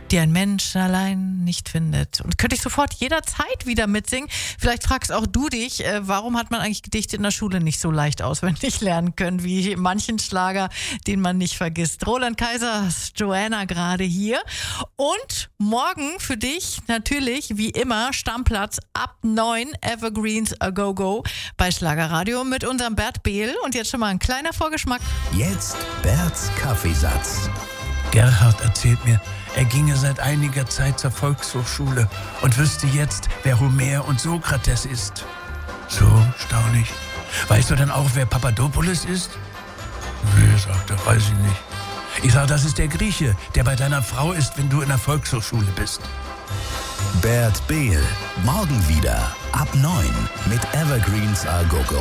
die ein Mensch allein nicht findet. Und könnte ich sofort jederzeit wieder mitsingen. Vielleicht fragst auch du dich, warum hat man eigentlich Gedichte in der Schule nicht so leicht auswendig lernen können, wie manchen Schlager, den man nicht vergisst. Roland Kaisers Joanna gerade hier. Und morgen für dich natürlich, wie immer, Stammplatz ab 9 Evergreens A Go Go bei Schlagerradio mit unserem Bert Behl. Und jetzt schon mal ein kleiner Vorgeschmack. Jetzt Berts Kaffeesatz. Gerhard erzählt mir, er ginge seit einiger Zeit zur Volkshochschule und wüsste jetzt, wer Homer und Sokrates ist. So, staunlich. Weißt du denn auch, wer Papadopoulos ist? Nee, sagt er, weiß ich nicht. Ich sag, das ist der Grieche, der bei deiner Frau ist, wenn du in der Volkshochschule bist. Bert Behl. Morgen wieder ab 9 mit Evergreens A Go Go.